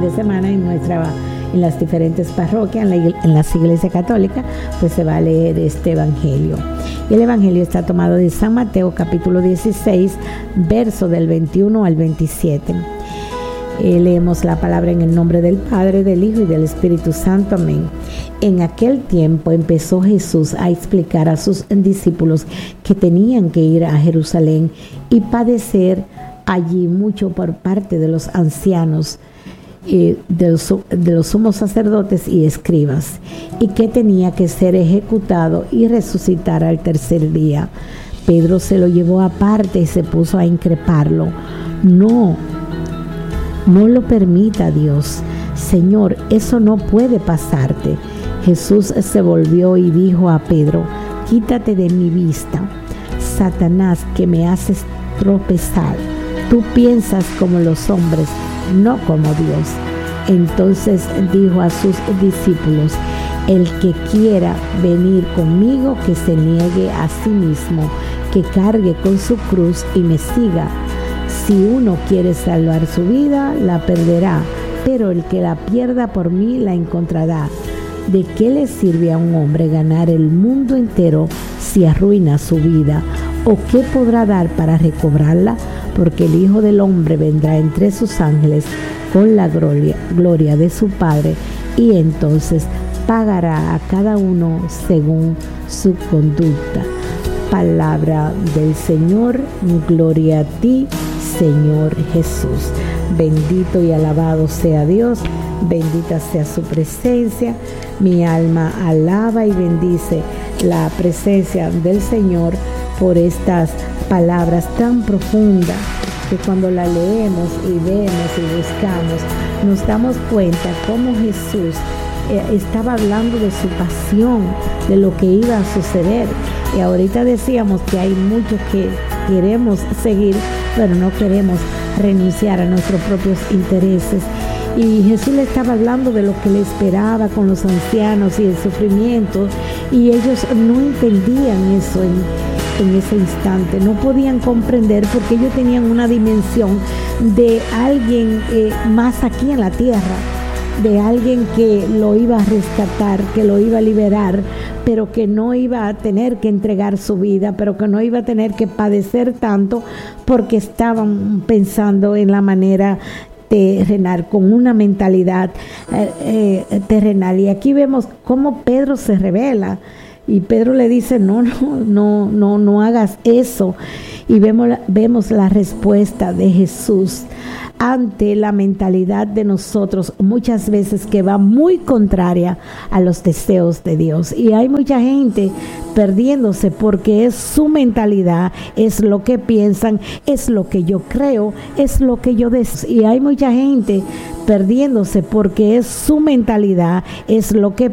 de semana en las diferentes parroquias, en las iglesias católicas, pues se va a leer este evangelio. Y el evangelio está tomado de San Mateo capítulo 16, verso del 21 al 27. Leemos la palabra en el nombre del Padre, del Hijo y del Espíritu Santo. Amén. En aquel tiempo empezó Jesús a explicar a sus discípulos que tenían que ir a Jerusalén y padecer allí mucho por parte de los ancianos, de los sumos sacerdotes y escribas, y que tenía que ser ejecutado y resucitar al tercer día. Pedro se lo llevó aparte y se puso a increparlo. No lo permita Dios. Señor, eso no puede pasarte. Jesús se volvió y dijo a Pedro: quítate de mi vista, Satanás, que me haces tropezar. Tú piensas como los hombres, no como Dios. Entonces dijo a sus discípulos: el que quiera venir conmigo, que se niegue a sí mismo, que cargue con su cruz y me siga. Si uno quiere salvar su vida, la perderá, pero el que la pierda por mí la encontrará. ¿De qué le sirve a un hombre ganar el mundo entero si arruina su vida? ¿O qué podrá dar para recobrarla? Porque el Hijo del Hombre vendrá entre sus ángeles con la gloria de su Padre, y entonces pagará a cada uno según su conducta. Palabra del Señor. Gloria a ti, Señor Jesús. Bendito y alabado sea Dios, bendita sea su presencia. Mi alma alaba y bendice la presencia del Señor por estas palabras tan profundas que cuando la leemos y vemos y buscamos, nos damos cuenta cómo Jesús estaba hablando de su pasión, de lo que iba a suceder. Y ahorita decíamos que hay muchos que queremos seguir, pero no queremos renunciar a nuestros propios intereses. Y Jesús le estaba hablando de lo que le esperaba con los ancianos y el sufrimiento, y ellos no entendían eso en ese instante, no podían comprender, porque ellos tenían una dimensión de alguien más aquí en la tierra, de alguien que lo iba a rescatar, que lo iba a liberar, pero que no iba a tener que entregar su vida, pero que no iba a tener que padecer tanto, porque estaban pensando en la manera terrenal, con una mentalidad terrenal. Y aquí vemos cómo Pedro se revela, y Pedro le dice: no hagas eso. Y vemos la respuesta de Jesús ante la mentalidad de nosotros, muchas veces que va muy contraria a los deseos de Dios. Y hay mucha gente perdiéndose porque es su mentalidad, es lo que piensan, es lo que yo creo, es lo que yo deseo. Y hay mucha gente perdiéndose porque es su mentalidad, es lo que